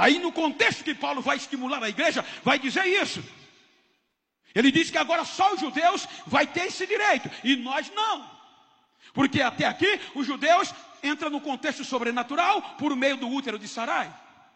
Aí no contexto que Paulo vai estimular a igreja, vai dizer isso. Ele diz que agora só os judeus vai ter esse direito, e nós não. Porque até aqui os judeus entram no contexto sobrenatural por meio do útero de Sarai.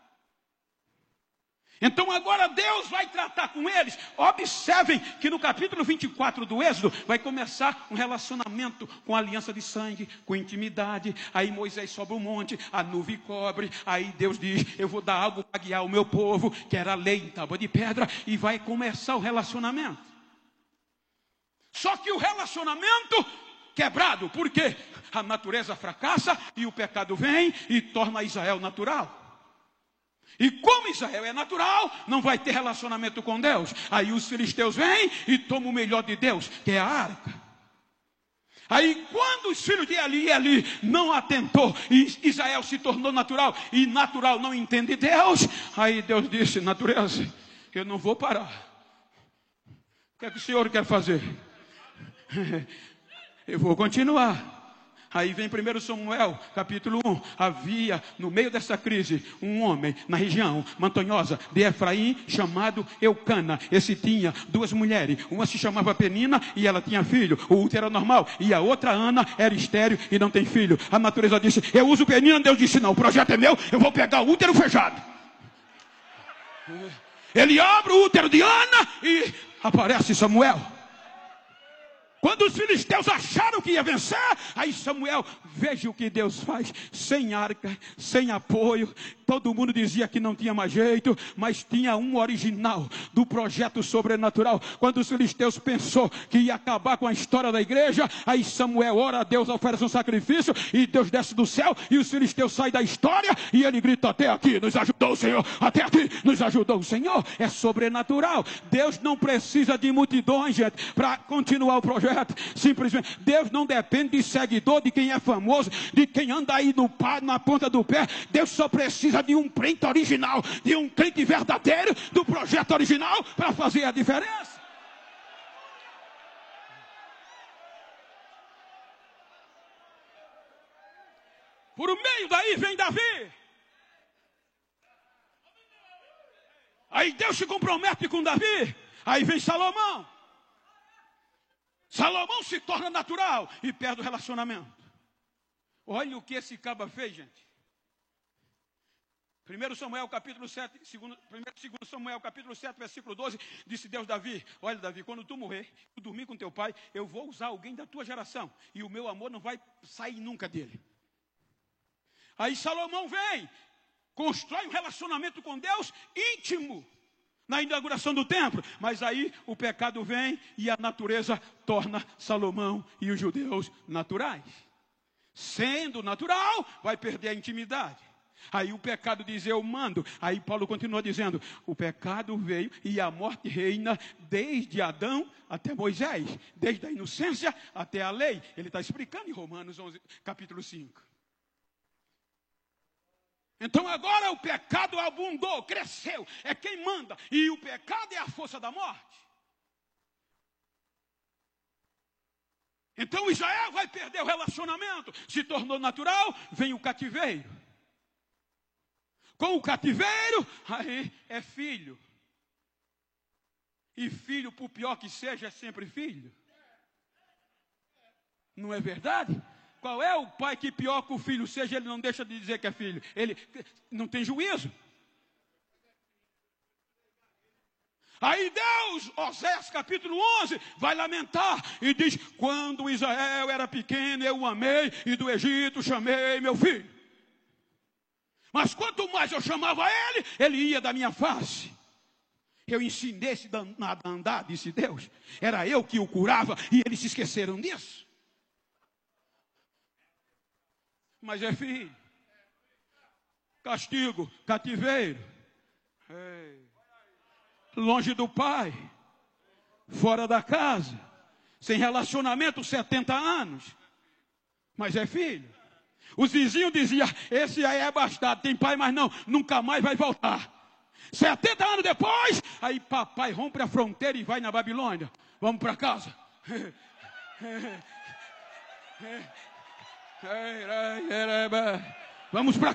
Então agora Deus vai tratar com eles. Observem que no capítulo 24 do Êxodo vai começar um relacionamento com aliança de sangue, com intimidade. Aí Moisés sobe o monte, a nuvem cobre. Aí Deus diz, eu vou dar algo para guiar o meu povo, que era a lei em tábua de pedra. E vai começar o relacionamento. Só que o relacionamento quebrado, porque a natureza fracassa e o pecado vem e torna Israel natural. E como Israel é natural, não vai ter relacionamento com Deus. Aí os filisteus vêm e tomam o melhor de Deus, que é a arca. Aí quando os filhos de Eli não atentou, e Israel se tornou natural, e natural não entende Deus, aí Deus disse, natureza, eu não vou parar. O que é que o Senhor quer fazer? Eu vou continuar. Aí vem 1 Samuel, capítulo 1. Havia, no meio dessa crise, um homem na região montanhosa de Efraim, chamado Eucana. Esse tinha duas mulheres. Uma se chamava Penina e ela tinha filho. O útero era normal. E a outra, Ana, era estéril e não tem filho. A natureza disse, eu uso Penina. Deus disse, não, o projeto é meu, eu vou pegar o útero fechado. Ele abre o útero de Ana e aparece Samuel. Quando os filisteus acharam que ia vencer, aí Samuel, veja o que Deus faz, sem arca, sem apoio, todo mundo dizia que não tinha mais jeito, mas tinha um original do projeto sobrenatural. Quando os filisteus pensou que ia acabar com a história da igreja, aí Samuel ora a Deus, oferece um sacrifício, e Deus desce do céu, e os filisteus saem da história, e ele grita, até aqui nos ajudou o Senhor, até aqui nos ajudou o Senhor. É sobrenatural. Deus não precisa de multidões, gente, para continuar o projeto. Simplesmente, Deus não depende de seguidor, de quem é famoso, de quem anda aí na ponta do pé. Deus só precisa de um crente original, de um crente verdadeiro, do projeto original, para fazer a diferença. Por meio daí vem Davi. Aí Deus se compromete com Davi. Aí vem Salomão. Salomão se torna natural e perde o relacionamento. Olha o que esse caba fez, gente. 1 Samuel capítulo 7, 2 Samuel capítulo 7, versículo 12, disse Deus Davi, olha Davi, quando tu morrer, tu dormir com teu pai, eu vou usar alguém da tua geração, e o meu amor não vai sair nunca dele. Aí Salomão vem, constrói um relacionamento com Deus íntimo, na inauguração do templo, mas aí o pecado vem e a natureza torna Salomão e os judeus naturais. Sendo natural, vai perder a intimidade. Aí o pecado diz, eu mando. Aí Paulo continua dizendo, o pecado veio e a morte reina desde Adão até Moisés, desde a inocência até a lei. Ele está explicando em Romanos 11, capítulo 5. Então agora o pecado abundou, cresceu, é quem manda, e o pecado é a força da morte. Então Israel vai perder o relacionamento, se tornou natural, vem o cativeiro. Com o cativeiro, aí é filho. E filho, por pior que seja, é sempre filho. Não é verdade? Qual é o pai que pior que o filho seja, ele não deixa de dizer que é filho? Ele não tem juízo. Aí Deus, Oséias capítulo 11, vai lamentar e diz, quando Israel era pequeno, eu o amei e do Egito chamei meu filho. Mas quanto mais eu chamava ele, ele ia da minha face. Eu ensinei esse danado a andar, disse Deus. Era eu que o curava e eles se esqueceram disso. Mas é filho. Castigo, cativeiro. Longe do pai. Fora da casa. Sem relacionamento, 70 anos. Mas é filho. Os vizinhos diziam, esse aí é bastardo, tem pai, mas não, nunca mais vai voltar. 70 anos depois, aí papai rompe a fronteira e vai na Babilônia. Vamos para casa. Vamos para